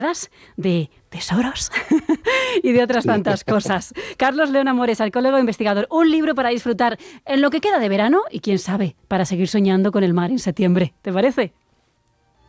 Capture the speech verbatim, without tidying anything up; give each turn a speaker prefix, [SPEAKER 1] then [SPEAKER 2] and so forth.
[SPEAKER 1] de tesoros y de otras tantas cosas. Carlos León Amores, arqueólogo e investigador. Un libro para disfrutar en lo que queda de verano y, quién sabe, para seguir soñando con el mar en septiembre. ¿Te parece?